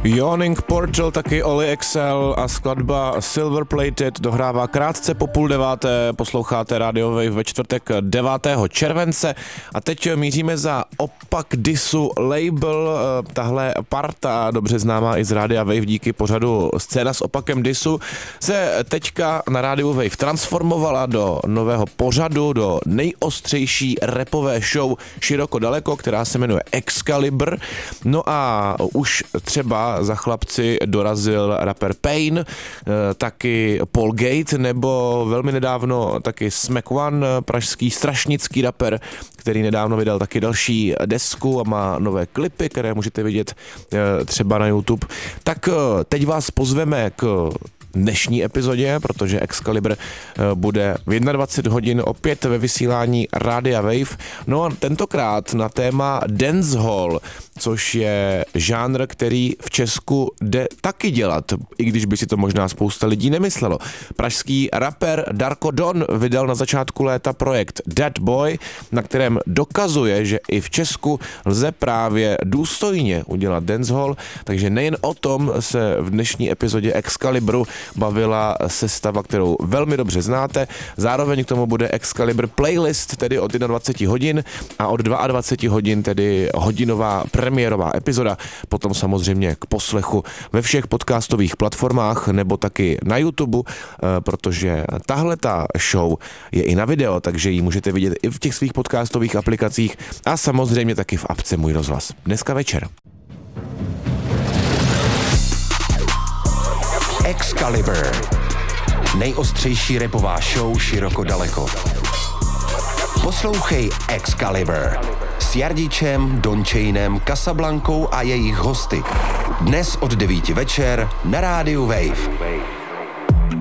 Yawning Portal, taky Oli Excel a skladba Silver Plated dohrává krátce po 8:30. Posloucháte Radio Wave ve čtvrtek 9. července a teď míříme za Opak Disu label. Tahle parta, dobře známá i z Rádia Wave díky pořadu Scéna s Opakem Disu, se teďka na Rádiu Wave transformovala do nového pořadu, do nejostřejší rapové show Široko daleko, která se jmenuje Excalibur. No a už třeba za chlapci dorazil rapper Pain, taky Paul Gate, nebo velmi nedávno taky Smack One, pražský strašnický rapper, který nedávno vydal taky další desku a má nové klipy, které můžete vidět třeba na YouTube. Tak teď vás pozveme k dnešní epizodě, protože Excalibur bude v 21 hodin opět ve vysílání Rádia Wave. No a tentokrát na téma dancehall, což je žánr, který v Česku jde taky dělat, i když by si to možná spousta lidí nemyslelo. Pražský rapper Darko Don vydal na začátku léta projekt That Boy, na kterém dokazuje, že i v Česku lze právě důstojně udělat dancehall, takže nejen o tom se v dnešní epizodě Excaliburu bavila sestava, kterou velmi dobře znáte. Zároveň k tomu bude Excalibur playlist, tedy od 21 hodin a od 22 hodin, tedy hodinová premiérová epizoda. Potom samozřejmě k poslechu ve všech podcastových platformách nebo taky na YouTube, protože tahle ta show je i na video, takže ji můžete vidět i v těch svých podcastových aplikacích a samozřejmě taky v apce Můj rozhlas. Dneska večer. Excalibur. Nejostřejší rapová show Široko daleko. Poslouchej Excalibur s Jardičem, Dončejnem, Casablankou a jejich hosty. Dnes od 9 večer na Rádiu Wave.